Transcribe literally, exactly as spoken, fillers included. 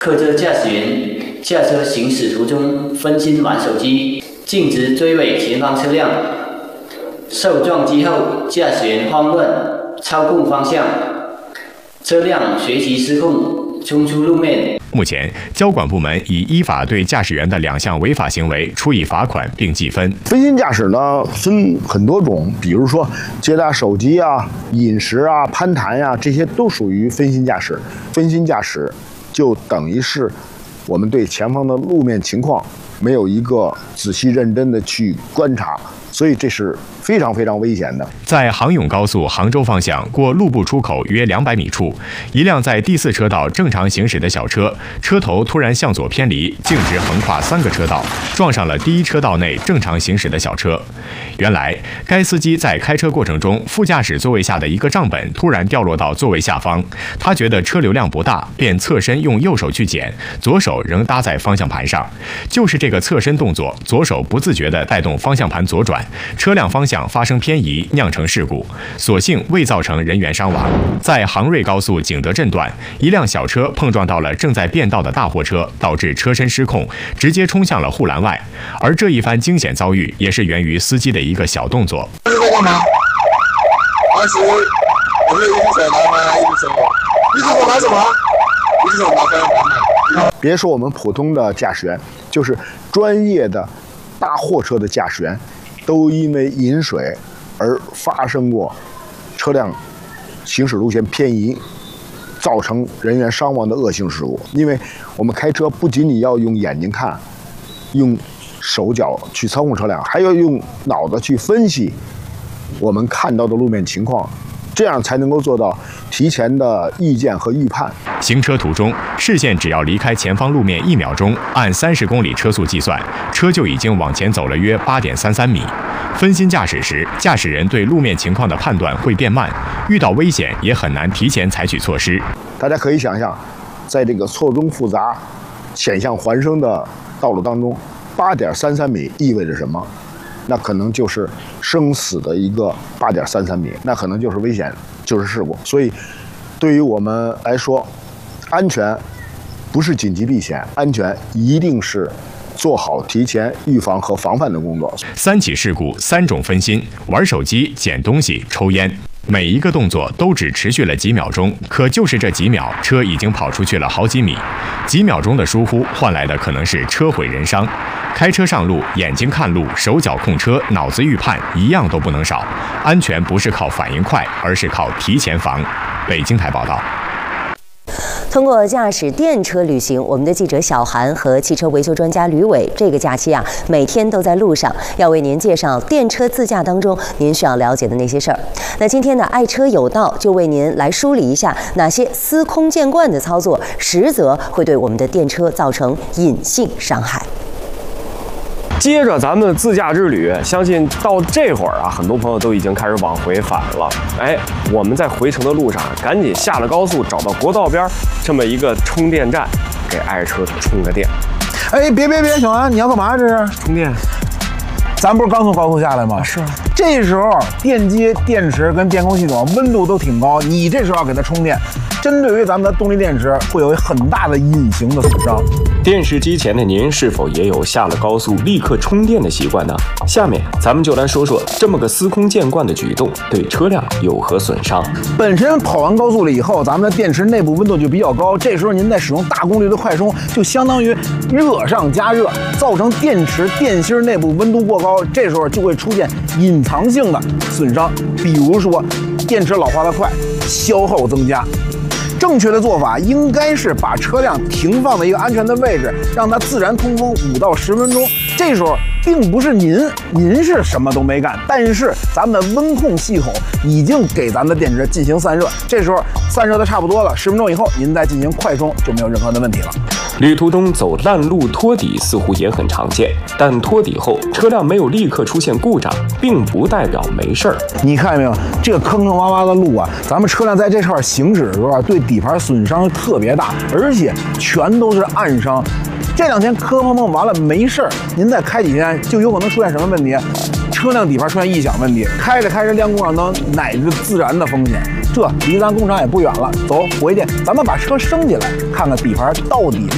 客车驾驶员驾车行驶途中分心玩手机，径直追尾前方车辆，受撞击后驾驶员慌乱操控方向，车辆随即失控冲出路面。 目前，交管部门已依法对驾驶员的两项违法行为处以罚款并记分。 分心驾驶呢分很多种，比如说接打手机啊、饮食啊、攀谈呀、啊，这些都属于分心驾驶。分心驾驶就等于是我们对前方的路面情况没有一个仔细认真的去观察，所以这是非常非常危险的。 在杭甬高速杭州方向过路部出口约两百米处，一辆在第四车道正常行驶的小车，车头突然向左偏离，径直横跨三个车道，撞上了第一车道内正常行驶的小车。原来，该司机在开车过程中，副驾驶座位下的一个账本突然掉落到座位下方，他觉得车流量不大，便侧身用右手去捡，左手仍搭在方向盘上。就是这个侧身动作，左手不自觉地带动方向盘左转，车辆方向发生偏移，酿成事故，所幸未造成人员伤亡。在杭瑞高速景德镇段，一辆小车碰撞到了正在变道的大货车，导致车身失控，直接冲向了护栏外。而这一番惊险遭遇，也是源于司机的一个小动作。 这是在干嘛？当时我是一只手拿吗？一只手，一只手拿什么？一只手拿方向盘。 别说我们普通的驾驶员，就是专业的大货车的驾驶员，都因为饮水而发生过车辆行驶路线偏移，造成人员伤亡的恶性事故。因为我们开车不仅仅要用眼睛看，用手脚去操控车辆，还要用脑子去分析我们看到的路面情况，这样才能够做到提前的预见和预判。 行车途中，视线只要离开前方路面一秒钟，按三十公里车速计算，车就已经往前走了约八点三三米。分心驾驶时，驾驶人对路面情况的判断会变慢，遇到危险也很难提前采取措施。 大家可以想象，在这个错综复杂、险象环生的道路当中，八点三三米意味着什么？那可能就是生死的一个八点三三米，那可能就是危险，就是事故。所以，对于我们来说，安全不是紧急避险，安全一定是做好提前预防和防范的工作。 三起事故，三种分心：玩手机、捡东西、抽烟。每一个动作都只持续了几秒钟，可就是这几秒，车已经跑出去了好几米。几秒钟的疏忽换来的可能是车毁人伤。开车上路，眼睛看路，手脚控车，脑子预判，一样都不能少。安全不是靠反应快，而是靠提前防。北京台报道。 通过驾驶电车旅行，我们的记者小韩和汽车维修专家吕伟，这个假期啊，每天都在路上，要为您介绍电车自驾当中您需要了解的那些事儿。那今天呢，爱车有道就为您来梳理一下哪些司空见惯的操作，实则会对我们的电车造成隐性伤害。 接着咱们的自驾之旅，相信到这会儿啊，很多朋友都已经开始往回返了。哎，我们在回程的路上，赶紧下了高速，找到国道边这么一个充电站，给爱车充个电。 哎，别别别，小安，你要干嘛？这是充电。 咱不是刚从高速下来吗？ 啊、是啊。 这时候电机、电池跟电控系统温度都挺高，你这时候要给它充电，针对于咱们的动力电池会有很大的隐形的损伤。 电视机前的您是否也有下了高速立刻充电的习惯呢？下面咱们就来说说这么个司空见惯的举动对车辆有何损伤。 本身跑完高速了以后，咱们的电池内部温度就比较高，这时候您在使用大功率的快充，就相当于热上加热，造成电池电芯内部温度过高，这时候就会出现隐藏性的损伤，比如说电池老化的快，消耗增加。正确的做法应该是把车辆停放在一个安全的位置，让它自然通风五到十分钟。这时候并不是您，您是什么都没干，但是咱们的温控系统已经给咱们的电池进行散热。这时候散热的差不多了，十分钟以后您再进行快充就没有任何的问题了。 旅途中走烂路拖底似乎也很常见，但拖底后车辆没有立刻出现故障，并不代表没事儿。 你看见没有，这个坑坑洼洼的路啊，咱们车辆在这块行驶的时候啊，对底盘损伤特别大，而且全都是暗伤。这两天磕碰碰完了没事儿，您再开几天就有可能出现什么问题？车辆底盘出现异响问题，开着开着亮故障灯，乃至自燃的风险。这离咱工厂也不远了，走回去咱们把车升起来，看看底盘到底